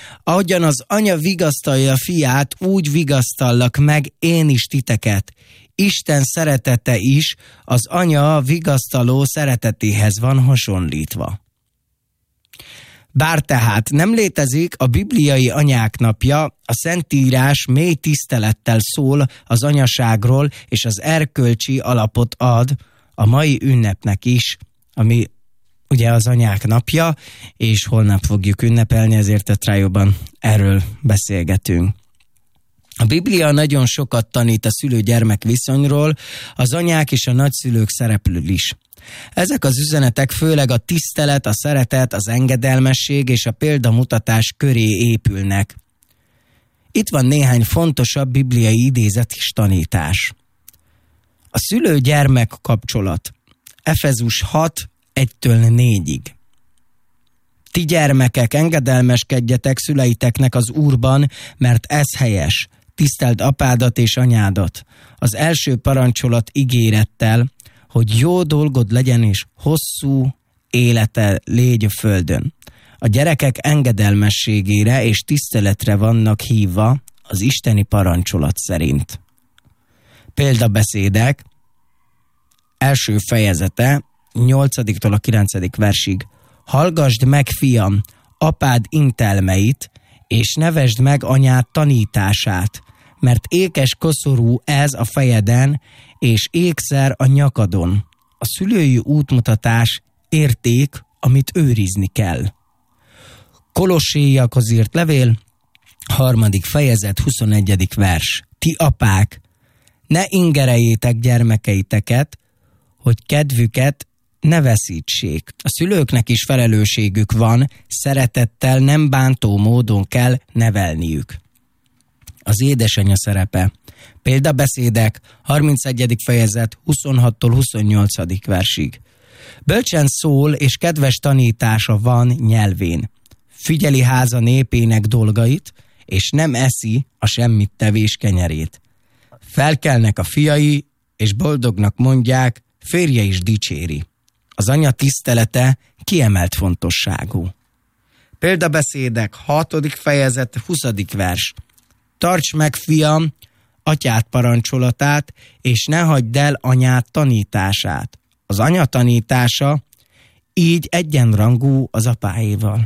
Ahogyan az anya vigasztalja a fiát, úgy vigasztallak meg én is titeket. Isten szeretete is az anya vigasztaló szeretetéhez van hasonlítva. Bár tehát nem létezik a bibliai anyák napja, a Szentírás mély tisztelettel szól az anyaságról, és az erkölcsi alapot ad a mai ünnepnek is, ami ugye az anyák napja, és holnap fogjuk ünnepelni, ezért a Trájóban erről beszélgetünk. A Biblia nagyon sokat tanít a szülő-gyermek viszonyról, az anyák és a nagyszülők szerepről is. Ezek az üzenetek főleg a tisztelet, a szeretet, az engedelmesség és a példamutatás köré épülnek. Itt van néhány fontosabb bibliai idézet és tanítás. A szülő-gyermek kapcsolat. Efezus 6, 1-4. Ti gyermekek, engedelmeskedjetek szüleiteknek az Úrban, mert ez helyes. Tiszteld apádat és anyádat. Az első parancsolat ígérettel, hogy jó dolgod legyen és hosszú élete légy a földön. A gyerekek engedelmességére és tiszteletre vannak hívva az isteni parancsolat szerint. Példabeszédek, első fejezete, 8-tól a 9. versig. Hallgasd meg, fiam, apád intelmeit, és nevesd meg anyád tanítását, mert ékes koszorú ez a fejeden, és ékszer a nyakadon. A szülői útmutatás érték, amit őrizni kell. Kolosséiakhoz írt levél, 3. fejezet, 21. vers. Ti apák, ne ingerejétek gyermekeiteket, hogy kedvüket ne veszítsék. A szülőknek is felelősségük van, szeretettel, nem bántó módon kell nevelniük. Az édesanyja szerepe. Példabeszédek, 31. fejezet, 26-tól 28. versig. Bölcsen szól, és kedves tanítása van nyelvén. Figyeli háza népének dolgait, és nem eszi a semmit tevés kenyerét. Felkelnek a fiai, és boldognak mondják, férje is dicséri. Az anya tisztelete kiemelt fontosságú. Példabeszédek, 6. fejezet, 20. vers. Tarts meg, fiam, atyád parancsolatát, és ne hagyd el anyád tanítását. Az anya tanítása így egyenrangú az apáéval.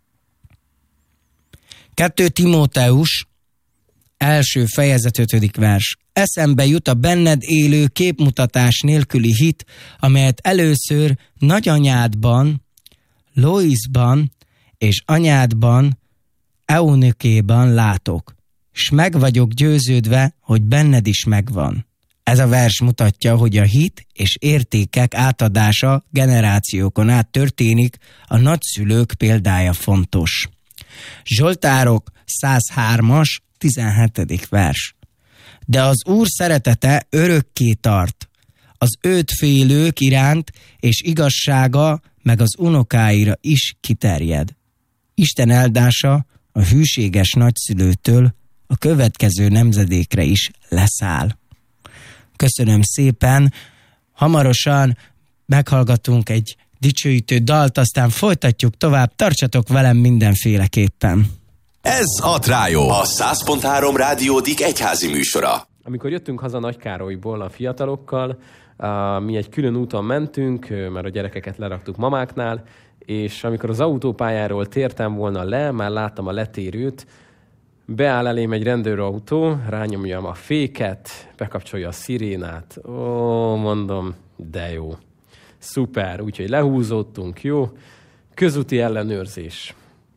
2 Timóteus, első fejezet, 5. vers. Eszembe jut a benned élő képmutatás nélküli hit, amelyet először nagyanyádban, Loisban és anyádban, Eunikéban látok, s meg vagyok győződve, hogy benned is megvan. Ez a vers mutatja, hogy a hit és értékek átadása generációkon át történik, a nagyszülők példája fontos. Zsoltárok 103-as, 17. vers. De az Úr szeretete örökké tart, az őt félők iránt, és igazsága meg az unokáira is kiterjed. Isten áldása a hűséges nagyszülőtől a következő nemzedékre is leszáll. Köszönöm szépen, hamarosan meghallgatunk egy dicsőítő dalt, aztán folytatjuk tovább, tartsatok velem mindenféleképpen. Ez a Trájó, a 100.3 Rádiódik egyházi műsora. Amikor jöttünk haza Nagykárolyból a fiatalokkal, mi egy külön úton mentünk, mert a gyerekeket leraktuk mamáknál, és amikor az autópályáról tértem volna le, már láttam a letérőt, beáll elém egy rendőrautó, rányomjam a féket, bekapcsolja a szirénát. Ó, mondom, de jó. Szuper, úgyhogy lehúzódtunk, jó. Közúti ellenőrzés.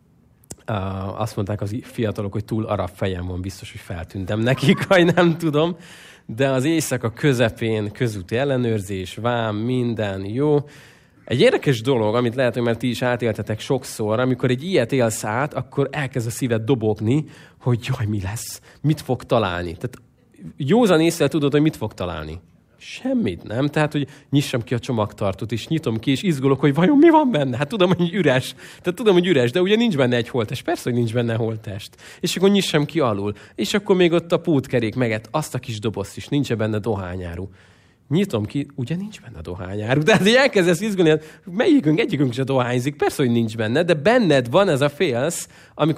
Azt mondták az fiatalok, hogy túl arab fejem van, biztos, hogy feltűntem nekik, vagy nem tudom. De az éjszaka közepén közúti ellenőrzés, vám, minden jó. Egy érdekes dolog, amit lehet, hogy már ti is átéltetek sokszor, amikor egy ilyet élsz át, akkor elkezd a szíved dobogni, hogy jaj, mi lesz? Mit fog találni? Tehát józan észre tudod, hogy mit fog találni. Semmit, nem? Tehát, hogy nyissam ki a csomagtartót, és nyitom ki, és izgulok, hogy vajon mi van benne? Hát tudom, hogy üres. Tehát tudom, hogy üres, de ugye nincs benne egy holttest. Persze, hogy nincs benne holttest. És akkor nyissam ki alul. És akkor még ott a pótkerék meget, azt a kis dobozt is, nincs benne dohányáru. Nyitom ki, ugye nincs benne dohányáru. Tehát, hogy elkezdesz izgulni, hát egyikünk se dohányzik, persze, hogy nincs benne, de benned van ez a félsz, amikor